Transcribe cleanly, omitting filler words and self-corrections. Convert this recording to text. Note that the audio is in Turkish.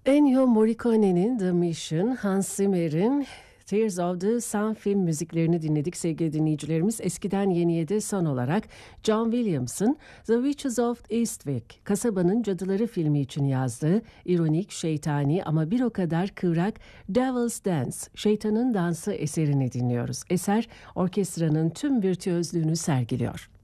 Ennio Morricone'nin The Mission, Hans Zimmer'in Tears of the Sun film müziklerini dinledik sevgili dinleyicilerimiz. Eskiden yeniye de son olarak John Williams'ın The Witches of Eastwick, Kasabanın Cadıları filmi için yazdığı ironik, şeytani ama bir o kadar kıvrak Devil's Dance, Şeytanın Dansı eserini dinliyoruz. Eser orkestranın tüm virtüözlüğünü sergiliyor.